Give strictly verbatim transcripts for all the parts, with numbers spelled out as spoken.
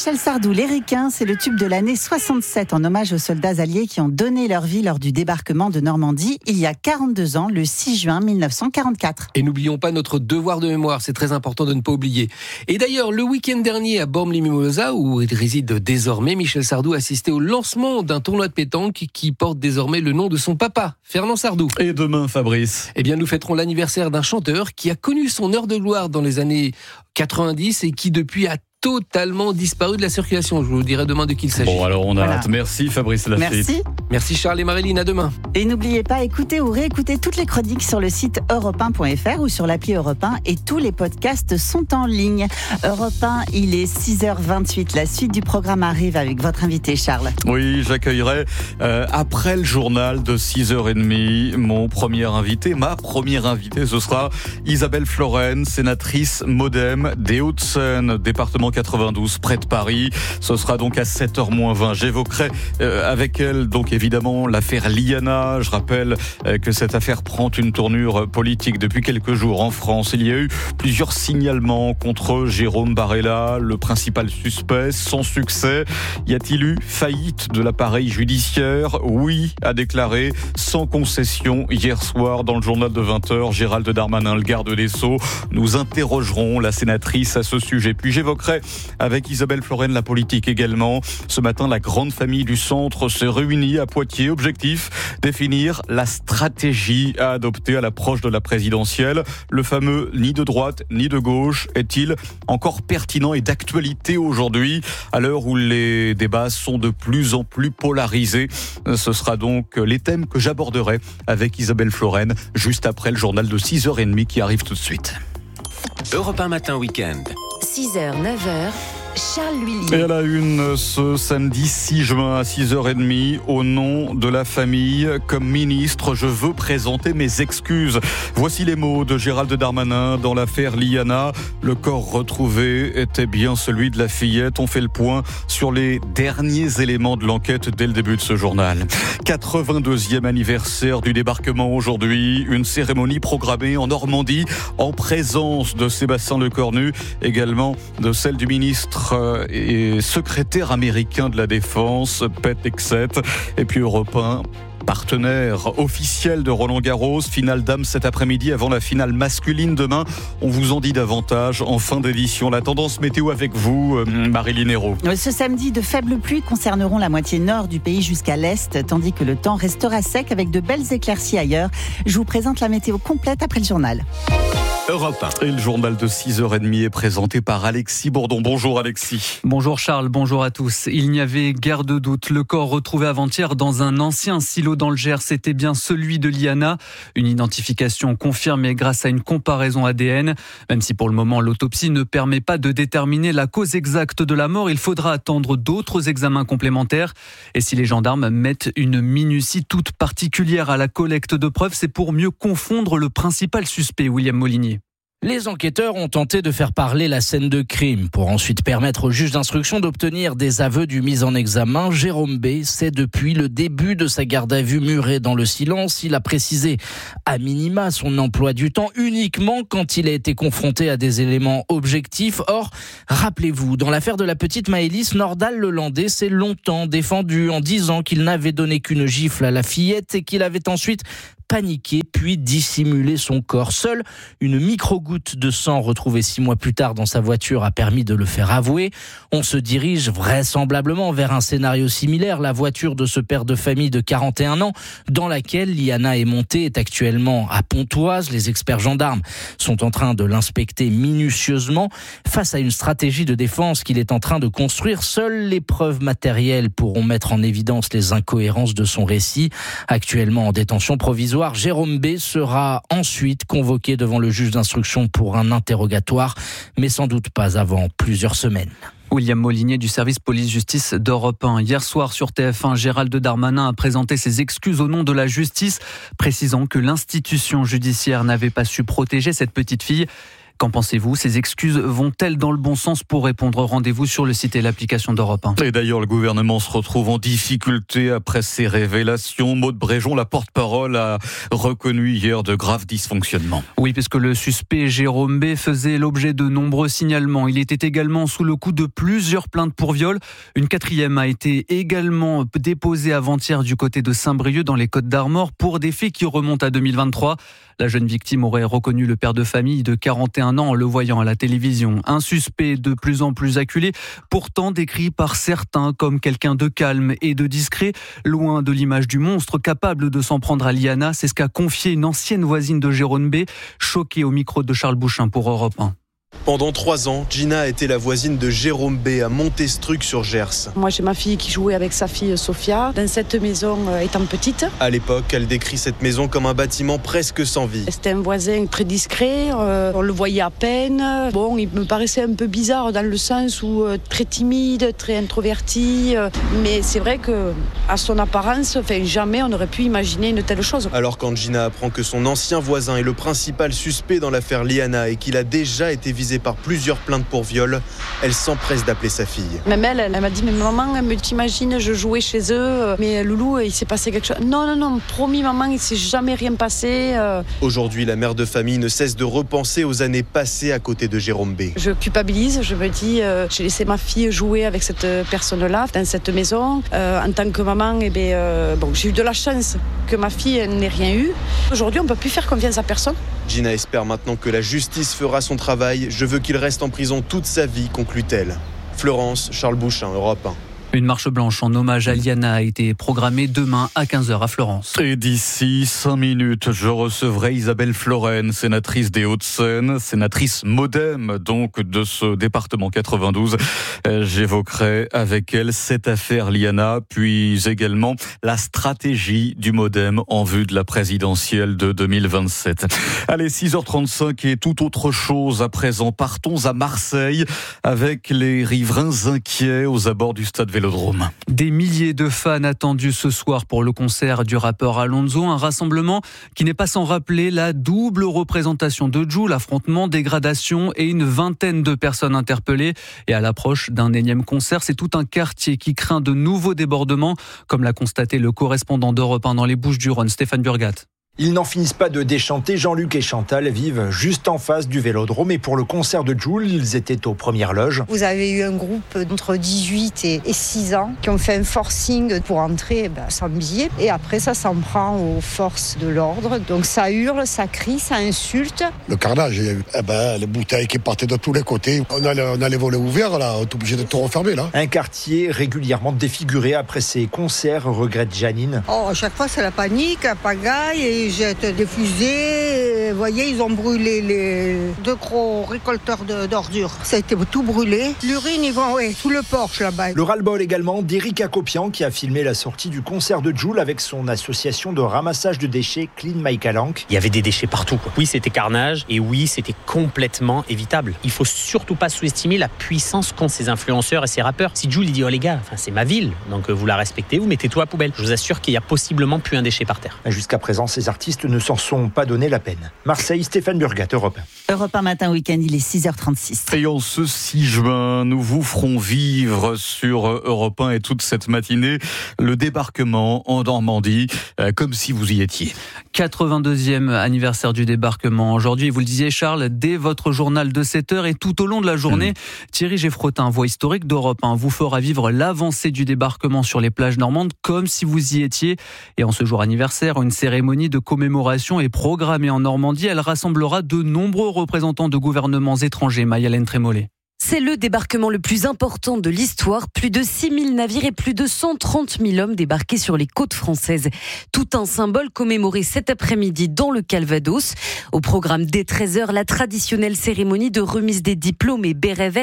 Michel Sardou, Les Ricains, c'est le tube de l'année soixante-sept en hommage aux soldats alliés qui ont donné leur vie lors du débarquement de Normandie il y a quarante-deux ans, le six juin mille neuf cent quarante-quatre. Et n'oublions pas notre devoir de mémoire, c'est très important de ne pas oublier. Et d'ailleurs, le week-end dernier à Bormes-les-Mimosas, où il réside désormais, Michel Sardou assistait au lancement d'un tournoi de pétanque qui porte désormais le nom de son papa, Fernand Sardou. Et demain, Fabrice ? Eh bien, nous fêterons l'anniversaire d'un chanteur qui a connu son heure de gloire dans les années quatre-vingt-dix et qui depuis a totalement disparu de la circulation. Je vous dirai demain de qui il s'agit. Bon, alors on a Voilà. hâte. Merci Fabrice Lafitte. Merci. Merci Charles et Marilyn, à demain. Et n'oubliez pas, écoutez ou réécoutez toutes les chroniques sur le site europe un point f r ou sur l'appli Europe un et tous les podcasts sont en ligne. Europe un, il est six heures vingt-huit. La suite du programme arrive avec votre invité Charles. Oui, j'accueillerai euh, après le journal de six heures trente mon premier invité, ma première invitée, ce sera Isabelle Florennes, sénatrice Modem des Hauts-de-Seine, département quatre-vingt-douze, près de Paris. Ce sera donc à sept heures moins vingt. J'évoquerai euh, avec elle donc évidemment l'affaire Liana. Je rappelle euh, que cette affaire prend une tournure politique depuis quelques jours en France. Il y a eu plusieurs signalements contre Jérôme Barella, le principal suspect, sans succès. Y a-t-il eu faillite de l'appareil judiciaire ? Oui, a déclaré sans concession hier soir dans le journal de vingt heures Gérald Darmanin, le garde des Sceaux. Nous interrogerons la sénatrice à ce sujet. Puis j'évoquerai avec Isabelle Florennes la politique également. Ce matin, la grande famille du centre s'est réunie à Poitiers. Objectif, définir la stratégie à adopter à l'approche de la présidentielle. Le fameux ni de droite ni de gauche est-il encore pertinent et d'actualité aujourd'hui à l'heure où les débats sont de plus en plus polarisés? Ce sera donc les thèmes que j'aborderai avec Isabelle Florennes juste après le journal de six heures trente qui arrive tout de suite. Europe un matin week-end. six heures, neuf heures, Charles Lhuillier. Et à la une, ce samedi six juin à six heures trente, au nom de la famille, comme ministre, je veux présenter mes excuses. Voici les mots de Gérald Darmanin dans l'affaire Liana. Le corps retrouvé était bien celui de la fillette. On fait le point sur les derniers éléments de l'enquête dès le début de ce journal. quatre-vingt-deuxième anniversaire du débarquement aujourd'hui. Une cérémonie programmée en Normandie en présence de Sébastien Lecornu, également de celle du ministre et secrétaire américain de la Défense, Pete Hegseth, et puis Europe un, partenaire officiel de Roland Garros. Finale dames cet après-midi avant la finale masculine demain. On vous en dit davantage en fin d'édition. La tendance météo avec vous, Marilyn Hérault. Ce samedi, de faibles pluies concerneront la moitié nord du pays jusqu'à l'est, tandis que le temps restera sec avec de belles éclaircies ailleurs. Je vous présente la météo complète après le journal. Europe un. Et le journal de six heures trente est présenté par Alexis Bourdon. Bonjour Alexis. Bonjour Charles, bonjour à tous. Il n'y avait guère de doute. Le corps retrouvé avant-hier dans un ancien silo dans le Gers, c'était bien celui de Liana. Une identification confirmée grâce à une comparaison A D N. Même si pour le moment l'autopsie ne permet pas de déterminer la cause exacte de la mort, il faudra attendre d'autres examens complémentaires. Et si les gendarmes mettent une minutie toute particulière à la collecte de preuves, c'est pour mieux confondre le principal suspect, William Molinier. Les enquêteurs ont tenté de faire parler la scène de crime pour ensuite permettre au juge d'instruction d'obtenir des aveux du mis en examen. Jérôme B. s'est depuis le début de sa garde à vue muré dans le silence. Il a précisé à minima son emploi du temps uniquement quand il a été confronté à des éléments objectifs. Or, rappelez-vous, dans l'affaire de la petite Maëlys, Nordal Lelandais s'est longtemps défendu en disant qu'il n'avait donné qu'une gifle à la fillette et qu'il avait ensuite paniqué puis dissimulé son corps. Seule une micro-goutte de sang retrouvée six mois plus tard dans sa voiture a permis de le faire avouer. On se dirige vraisemblablement vers un scénario similaire. La voiture de ce père de famille de quarante et un ans dans laquelle Liana est montée est actuellement à Pontoise. Les experts gendarmes sont en train de l'inspecter minutieusement. Face à une stratégie de défense qu'il est en train de construire, seules les preuves matérielles pourront mettre en évidence les incohérences de son récit. Actuellement en détention provisoire, Jérôme B. sera ensuite convoqué devant le juge d'instruction pour un interrogatoire, mais sans doute pas avant plusieurs semaines. William Molinier du service police-justice d'Europe un. Hier soir sur T F un, Gérald Darmanin a présenté ses excuses au nom de la justice, précisant que l'institution judiciaire n'avait pas su protéger cette petite fille. Qu'en pensez-vous ? Ces excuses vont-elles dans le bon sens ? Pour répondre, rendez-vous sur le site et l'application d'Europe un. Et d'ailleurs, le gouvernement se retrouve en difficulté après ces révélations. Maude Bréjon, la porte-parole, a reconnu hier de graves dysfonctionnements. Oui, puisque le suspect Jérôme B faisait l'objet de nombreux signalements. Il était également sous le coup de plusieurs plaintes pour viol. Une quatrième a été également déposée avant-hier du côté de Saint-Brieuc dans les Côtes-d'Armor pour des faits qui remontent à deux mille vingt-trois. La jeune victime aurait reconnu le père de famille de quarante et un ans en le voyant à la télévision. Un suspect de plus en plus acculé, pourtant décrit par certains comme quelqu'un de calme et de discret, loin de l'image du monstre capable de s'en prendre à Liana. C'est ce qu'a confié une ancienne voisine de Jérôme B, choquée au micro de Charles Bouchin pour Europe un. Pendant trois ans, Gina a été la voisine de Jérôme B à Montestruc-sur-Gers. Moi, j'ai ma fille qui jouait avec sa fille Sophia dans cette maison euh, étant petite. À l'époque, elle décrit cette maison comme un bâtiment presque sans vie. C'était un voisin très discret, euh, on le voyait à peine. Bon, il me paraissait un peu bizarre dans le sens où euh, très timide, très introverti. Euh, mais c'est vrai que à son apparence, enfin, jamais on n'aurait pu imaginer une telle chose. Alors quand Gina apprend que son ancien voisin est le principal suspect dans l'affaire Liana et qu'il a déjà été visé par plusieurs plaintes pour viol, elle s'empresse d'appeler sa fille. Même elle, elle m'a dit, mais maman, elle me t'imagine, je jouais chez eux, mais Loulou, il s'est passé quelque chose. Non, non, non, promis maman, il s'est jamais rien passé. Aujourd'hui, la mère de famille ne cesse de repenser aux années passées à côté de Jérôme B. Je culpabilise, je me dis, euh, j'ai laissé ma fille jouer avec cette personne-là, dans cette maison. Euh, en tant que maman, eh bien, euh, bon, j'ai eu de la chance que ma fille n'ait rien eu. Aujourd'hui, on ne peut plus faire confiance à personne. Gina espère maintenant que la justice fera son travail. Je veux qu'il reste en prison toute sa vie, conclut-elle. Florence, Charles Bouchin, Europe un. Une marche blanche en hommage à Liana a été programmée demain à quinze heures à Florence. Et d'ici cinq minutes, je recevrai Isabelle Florennes, sénatrice des Hauts-de-Seine, sénatrice MoDem, donc de ce département quatre-vingt-douze. J'évoquerai avec elle cette affaire Liana, puis également la stratégie du MoDem en vue de la présidentielle de deux mille vingt-sept. Allez, six heures trente-cinq et tout autre chose à présent. Partons à Marseille avec les riverains inquiets aux abords du stade Vélodrome. Des milliers de fans attendus ce soir pour le concert du rappeur Alonso, un rassemblement qui n'est pas sans rappeler la double représentation de Jul, l'affrontement, dégradation et une vingtaine de personnes interpellées. Et à l'approche d'un énième concert, c'est tout un quartier qui craint de nouveaux débordements, comme l'a constaté le correspondant d'Europe un dans les Bouches-du-Rhône, Stéphane Burgat. Ils n'en finissent pas de déchanter. Jean-Luc et Chantal vivent juste en face du Vélodrome. Et pour le concert de Jul, ils étaient aux premières loges. Vous avez eu un groupe d'entre dix-huit et six ans qui ont fait un forcing pour entrer ben, sans billet. Et après, ça s'en prend aux forces de l'ordre. Donc ça hurle, ça crie, ça insulte. Le carnage, il y a eu eh ben, les bouteilles qui partaient de tous les côtés. On a, on a les volets ouverts, là. On est obligé de tout refermer, là. Un quartier régulièrement défiguré après ces concerts, regrette Janine. Oh, à chaque fois, c'est la panique, la pagaille et ils jettent des fusées. Vous voyez, ils ont brûlé les deux gros récolteurs de, d'ordures. Ça a été tout brûlé. L'urine, ils vont ouais, sous le porche là-bas. Le ras-le-bol également d'Éric Acopian qui a filmé la sortie du concert de Jul avec son association de ramassage de déchets Clean My Calanque. Il y avait des déchets partout, quoi. Oui, c'était carnage et oui, c'était complètement évitable. Il faut surtout pas sous-estimer la puissance qu'ont ces influenceurs et ces rappeurs. Si Jul il dit oh les gars, enfin c'est ma ville, donc vous la respectez, vous mettez tout à poubelle. Je vous assure qu'il y a possiblement plus un déchet par terre. Jusqu'à présent, ces artistes ne s'en sont pas donné la peine. Marseille, Stéphane Burgat, Europe un. Europe un matin week-end, il est six heures trente-six. Et en ce six juin, nous vous ferons vivre sur Europe un et toute cette matinée le débarquement en Normandie, euh, comme si vous y étiez. quatre-vingt-deuxième anniversaire du débarquement aujourd'hui. Vous le disiez Charles, dès votre journal de sept heures et tout au long de la journée, mmh. Thierry Geffrotin, voix historique d'Europe un, vous fera vivre l'avancée du débarquement sur les plages normandes comme si vous y étiez. Et en ce jour anniversaire, une cérémonie de commémoration est programmée en Normandie. Elle rassemblera de nombreux représentants de gouvernements étrangers. Maïa-Hélène Trémollet. C'est le débarquement le plus important de l'histoire. Plus de six mille navires et plus de cent trente mille hommes débarqués sur les côtes françaises. Tout un symbole commémoré cet après-midi dans le Calvados. Au programme dès treize heures, la traditionnelle cérémonie de remise des diplômes et bérets verts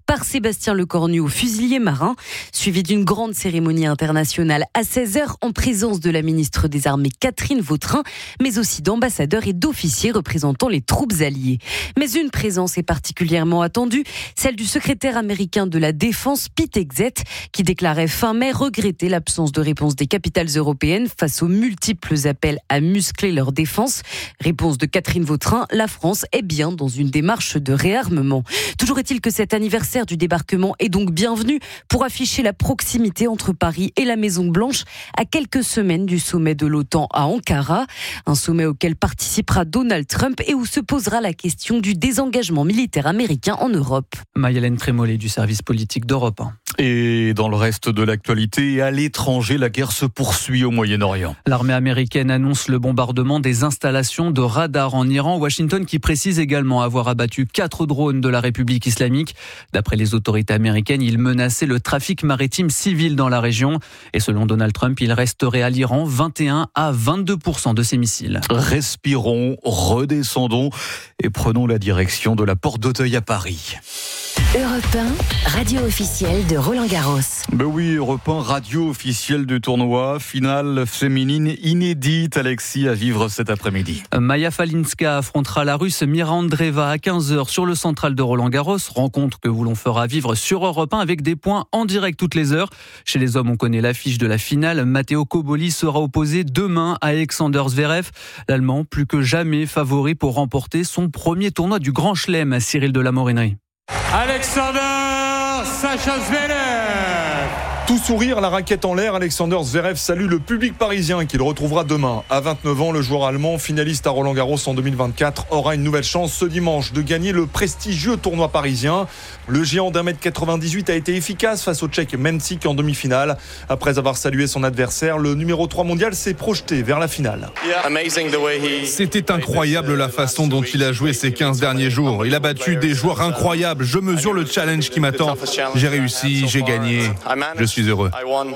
par Sébastien Lecornu au Fusilier marin, suivi d'une grande cérémonie internationale à seize heures en présence de la ministre des Armées Catherine Vautrin, mais aussi d'ambassadeurs et d'officiers représentant les troupes alliées. Mais une présence est particulièrement attendue, celle du secrétaire américain de la Défense, Pete Hegseth, qui déclarait fin mai regretter l'absence de réponse des capitales européennes face aux multiples appels à muscler leur défense. Réponse de Catherine Vautrin, la France est bien dans une démarche de réarmement. Toujours est-il que cet anniversaire du débarquement est donc bienvenu pour afficher la proximité entre Paris et la Maison-Blanche à quelques semaines du sommet de l'OTAN à Ankara. Un sommet auquel participera Donald Trump et où se posera la question du désengagement militaire américain en Europe. Maïlène Trémollet du service politique d'Europe un. Et dans le reste de l'actualité, à l'étranger, la guerre se poursuit au Moyen-Orient. L'armée américaine annonce le bombardement des installations de radars en Iran. Washington qui précise également avoir abattu quatre drones de la République islamique. D'après les autorités américaines, il menaçait le trafic maritime civil dans la région. Et selon Donald Trump, il resterait à l'Iran vingt et un à vingt-deux pour cent de ses missiles. Respirons, redescendons et prenons la direction de la Porte d'Auteuil à Paris. Europe un, radio officielle de Roland Garros. Ben oui, Europe un, radio officielle du tournoi. Finale féminine inédite, Alexis, à vivre cet après-midi. Maya Falinska affrontera la Russe Mira Andreeva à quinze heures sur le central de Roland Garros. Rencontre que vous l'on fera vivre sur Europe un avec des points en direct toutes les heures. Chez les hommes, on connaît l'affiche de la finale. Matteo Coboli sera opposé demain à Alexander Zverev. L'Allemand, plus que jamais favori pour remporter son premier tournoi du Grand Chelem à Cyril de la Morinerie. Alexander Sacha Zverev. Tout sourire, la raquette en l'air, Alexander Zverev salue le public parisien qu'il retrouvera demain. À vingt-neuf ans, le joueur allemand, finaliste à Roland-Garros en deux mille vingt-quatre, aura une nouvelle chance ce dimanche de gagner le prestigieux tournoi parisien. Le géant d'un mètre quatre-vingt-dix-huit a été efficace face au Tchèque Mensik en demi-finale. Après avoir salué son adversaire, le numéro trois mondial s'est projeté vers la finale. C'était incroyable la façon dont il a joué ces quinze derniers jours. Il a battu des joueurs incroyables. Je mesure le challenge qui m'attend. J'ai réussi, j'ai gagné. Je suis heureux.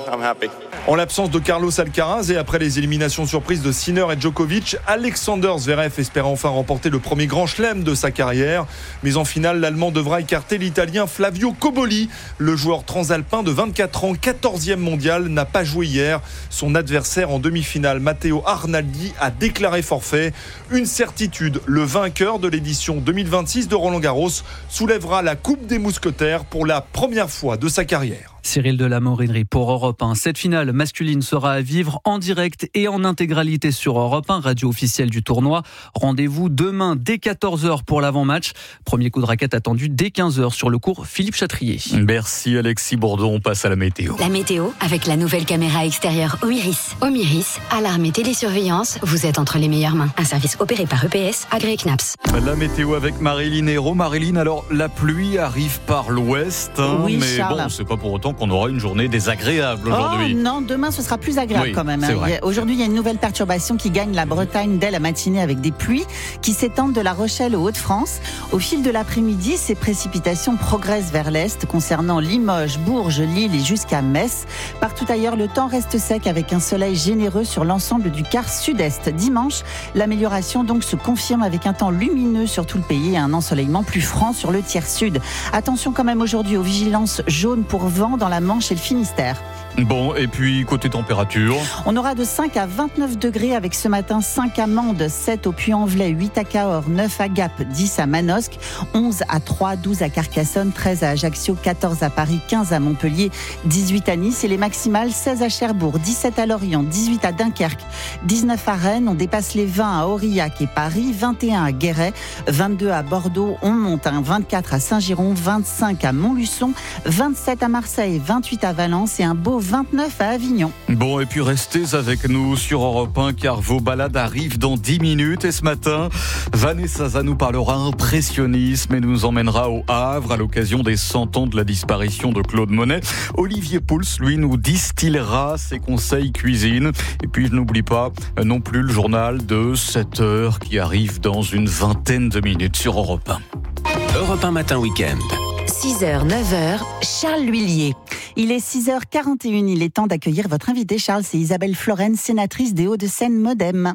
En l'absence de Carlos Alcaraz et après les éliminations surprises de Sinner et Djokovic, Alexander Zverev espère enfin remporter le premier grand chelem de sa carrière. Mais en finale, l'Allemand devra écarter l'Italien Flavio Coboli. Le joueur transalpin de vingt-quatre ans, quatorzième mondial, n'a pas joué hier. Son adversaire en demi-finale, Matteo Arnaldi, a déclaré forfait. Une certitude, le vainqueur de l'édition deux mille vingt-six de Roland-Garros soulèvera la Coupe des Mousquetaires pour la première fois de sa carrière. Cyril de la Morinerie pour Europe un. Cette finale masculine sera à vivre en direct et en intégralité sur Europe un, radio officielle du tournoi. Rendez-vous demain dès quatorze heures pour l'avant-match. Premier coup de raquette attendu dès quinze heures sur le cours Philippe Chatrier. Merci Alexis Bourdon, on passe à la météo. La météo avec la nouvelle caméra extérieure Omiris. Omiris, alarme et télésurveillance, vous êtes entre les meilleures mains. Un service opéré par E P S, agréé C N A P S. La météo avec Marilyn Hérault. Marilyn, alors la pluie arrive par l'ouest, hein, oui, mais Charles. bon, c'est pas pour autant qu'on aura une journée désagréable aujourd'hui. Oh non, demain ce sera plus agréable oui, quand même. Hein. Vrai. Aujourd'hui, il y a une nouvelle perturbation qui gagne la Bretagne dès la matinée avec des pluies qui s'étendent de La Rochelle aux Hauts-de-France. Au fil de l'après-midi, ces précipitations progressent vers l'est concernant Limoges, Bourges, Lille et jusqu'à Metz. Partout ailleurs, le temps reste sec avec un soleil généreux sur l'ensemble du quart sud-est. Dimanche, l'amélioration donc se confirme avec un temps lumineux sur tout le pays et un ensoleillement plus franc sur le tiers sud. Attention quand même aujourd'hui aux vigilances jaunes pour vent dans la Manche et le Finistère. Bon, et puis côté température, on aura de cinq à vingt-neuf degrés avec ce matin cinq à Mende, sept au Puy-en-Velay, huit à Cahors, neuf à Gap, dix à Manosque, onze à Troyes, douze à Carcassonne, treize à Ajaccio, quatorze à Paris, quinze à Montpellier, dix-huit à Nice et les maximales seize à Cherbourg, dix-sept à Lorient, dix-huit à Dunkerque, dix-neuf à Rennes, on dépasse les vingt à Aurillac et Paris, vingt et un à Guéret, vingt-deux à Bordeaux, on monte à vingt-quatre à Saint-Giron, vingt-cinq à Montluçon, vingt-sept à Marseille, vingt-huit à Valence et un beau vingt-neuf à Avignon. Bon, et puis restez avec nous sur Europe un car vos balades arrivent dans dix minutes. Et ce matin, Vanessa Zah nous parlera impressionnisme et nous emmènera au Havre à l'occasion des cent ans de la disparition de Claude Monet. Olivier Pouls, lui, nous distillera ses conseils cuisine. Et puis, je n'oublie pas non plus le journal de sept heures qui arrive dans une vingtaine de minutes sur Europe un. Europe un matin week-end. six heures, neuf heures, Charles L'Huillier. Il est six heures quarante et une, il est temps d'accueillir votre invité Charles, c'est Isabelle Florennes, sénatrice des Hauts-de-Seine Modem.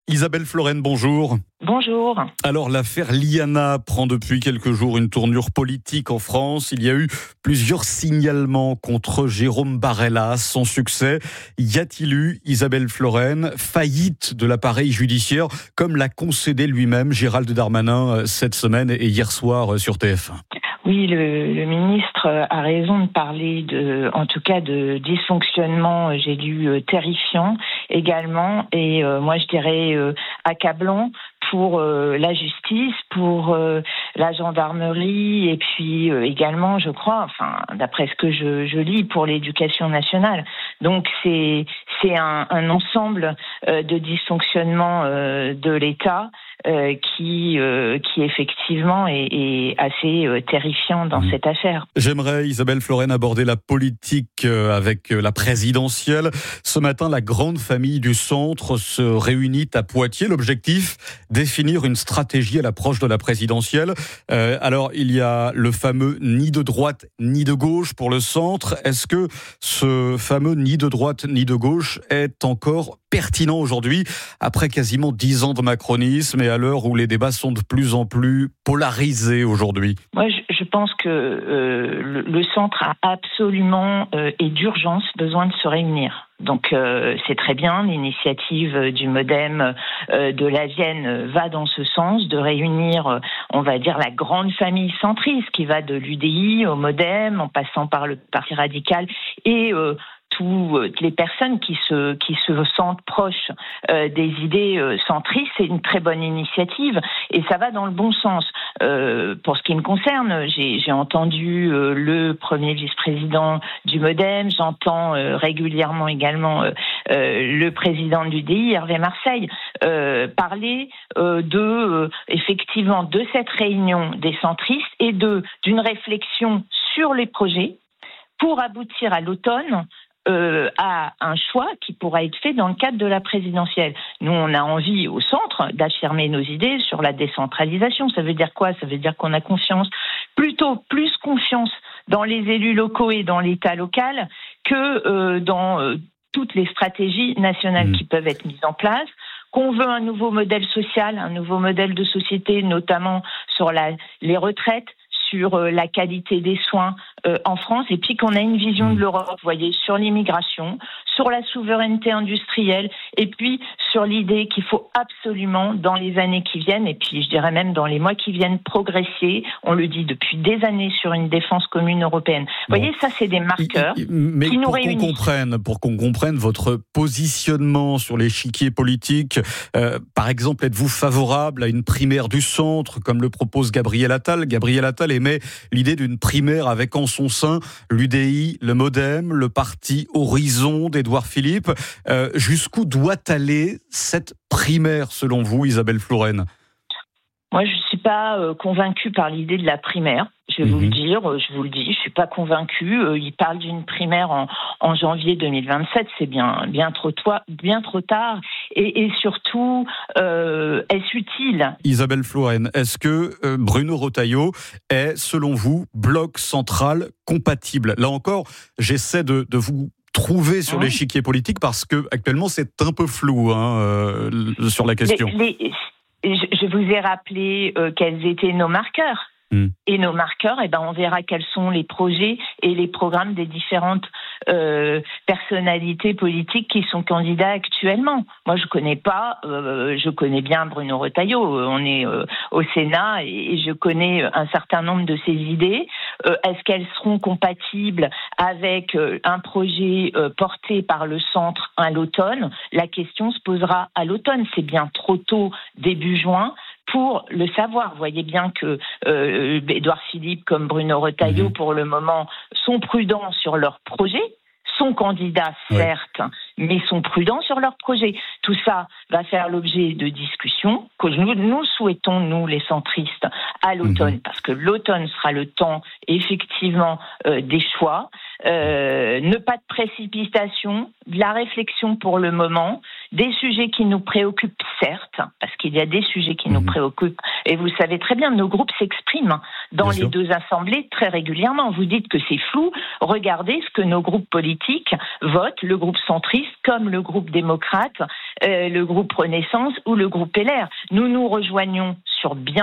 Isabelle Floren, bonjour. Bonjour. Alors l'affaire Liana prend depuis quelques jours une tournure politique en France. Il y a eu plusieurs signalements contre Jérôme Barella, sans succès. Y a-t-il eu, Isabelle Floren, faillite de l'appareil judiciaire, comme l'a concédé lui-même Gérald Darmanin cette semaine et hier soir sur T F un? Oui, le, le ministre a raison de parler de, en tout cas, de dysfonctionnement, j'ai lu, euh, terrifiant également, et euh, moi je dirais euh, accablant pour euh, la justice, pour euh, la gendarmerie, et puis euh, également, je crois, enfin, d'après ce que je, je lis, pour l'éducation nationale. Donc c'est c'est un, un ensemble euh, de dysfonctionnements euh, de l'État euh, qui euh, qui effectivement est, est assez euh, terrifiant dans mmh. cette affaire. J'aimerais, Isabelle Floren, aborder la politique euh, avec la présidentielle. Ce matin, la grande famille du centre se réunit à Poitiers. L'objectif, définir une stratégie à l'approche de la présidentielle. Euh, alors, il y a le fameux ni de droite ni de gauche pour le centre. Est-ce que ce fameux ni de droite ni de gauche est encore pertinent aujourd'hui, après quasiment dix ans de macronisme et à l'heure où les débats sont de plus en plus polarisés aujourd'hui? Moi, je, je pense que euh, le, le centre a absolument euh, et d'urgence besoin de se réunir. Donc euh, c'est très bien, l'initiative du MoDem euh, de la Vienne va dans ce sens, de réunir, euh, on va dire, la grande famille centriste qui va de l'U D I au MoDem, en passant par le Parti radical et euh, toutes les personnes qui se qui se sentent proches euh, des idées euh, centristes. C'est une très bonne initiative et ça va dans le bon sens. Euh, pour ce qui me concerne, j'ai, j'ai entendu euh, le premier vice-président du MoDem, j'entends euh, régulièrement également euh, euh, le président de l'U D I, Hervé Marseille, euh, parler euh, de euh, effectivement de cette réunion des centristes et de d'une réflexion sur les projets pour aboutir à l'automne Euh, à un choix qui pourra être fait dans le cadre de la présidentielle. Nous, on a envie au centre d'affirmer nos idées sur la décentralisation. Ça veut dire quoi? Ça veut dire qu'on a confiance, plutôt plus confiance dans les élus locaux et dans l'État local que euh, dans euh, toutes les stratégies nationales mmh. qui peuvent être mises en place. Qu'on veut un nouveau modèle social, un nouveau modèle de société, notamment sur la, les retraites, sur euh, la qualité des soins euh, en France, et puis qu'on a une vision de l'Europe, vous voyez, sur l'immigration, sur la souveraineté industrielle, et puis sur l'idée qu'il faut absolument, dans les années qui viennent, et puis je dirais même dans les mois qui viennent, progresser, on le dit depuis des années, sur une défense commune européenne. Vous bon. voyez, ça c'est des marqueurs Mais qui nous pour réunissent. Qu'on comprenne, pour qu'on comprenne votre positionnement sur l'échiquier politique, euh, par exemple, êtes-vous favorable à une primaire du centre, comme le propose Gabriel Attal? Gabriel Attal émet l'idée d'une primaire avec en son sein l'U D I, le MoDem, le parti Horizon d'Édouard Philippe. Euh, jusqu'où doit aller cette primaire, selon vous, Isabelle Floren? Moi, je ne suis pas euh, convaincue par l'idée de la primaire. Je vais mmh. vous le dire, je vous le dis, je suis pas convaincue. Euh, il parle d'une primaire en, en janvier deux mille vingt-sept, c'est bien, bien trop toi, bien trop tard. Et, et surtout, euh, est-ce utile? Isabelle Floren, est-ce que euh, Bruno Retailleau est, selon vous, bloc central compatible? Là encore, j'essaie de, de vous trouver sur mmh. l'échiquier politique parce que actuellement c'est un peu flou hein, euh, sur la question. Les, les, je, je vous ai rappelé euh, quels étaient nos marqueurs. Mmh. Et nos marqueurs, eh ben, on verra quels sont les projets et les programmes des différentes euh, personnalités politiques qui sont candidats actuellement. Moi, je connais pas, euh, je connais bien Bruno Retailleau. On est euh, au Sénat et je connais un certain nombre de ses idées. Euh, est-ce qu'elles seront compatibles avec euh, un projet euh, porté par le centre à l'automne? La question se posera à l'automne. C'est bien trop tôt, début juin, pour le savoir. Vous voyez bien que euh, Édouard Philippe comme Bruno Retailleau, mmh. pour le moment, sont prudents sur leur projet, sont candidats, certes, ouais. mais sont prudents sur leur projet. Tout ça va faire l'objet de discussions que nous, nous souhaitons, nous, les centristes, à l'automne, mmh. parce que l'automne sera le temps, effectivement, euh, des choix. euh, ne pas de précipitation, de la réflexion pour le moment, des sujets qui nous préoccupent certes, parce qu'il y a des sujets qui mmh. nous préoccupent, et vous savez très bien, nos groupes s'expriment dans bien les sûr. deux assemblées très régulièrement. Vous dites que c'est flou, regardez ce que nos groupes politiques votent, le groupe centriste comme le groupe démocrate, euh, le groupe Renaissance ou le groupe L R. Nous nous rejoignons sur bien